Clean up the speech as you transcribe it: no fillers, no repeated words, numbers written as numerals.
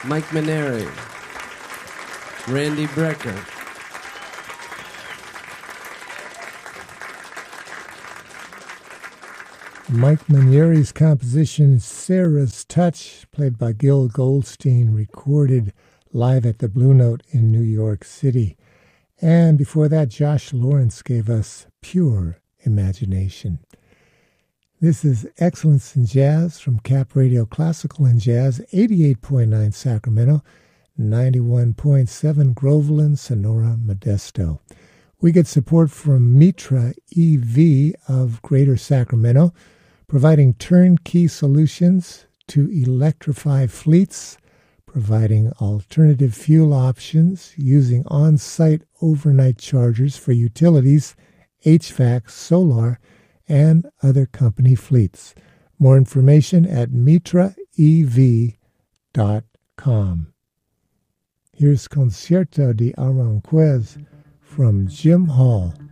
Mike Maneri, Randy Brecker, Mike Manieri's composition Sarah's Touch, played by Gil Goldstein, recorded live at the Blue Note in New York City. And before that, Josh Lawrence gave us Pure Imagination. This is Excellence in Jazz from Cap Radio Classical and Jazz, 88.9 Sacramento, 91.7 Groveland, Sonora, Modesto. We get support from Mitra EV of Greater Sacramento, providing turnkey solutions to electrify fleets, providing alternative fuel options using on-site overnight chargers for utilities, HVAC, solar, and other company fleets. More information at mitraev.com. Here's Concierto de Aranjuez from Jim Hall.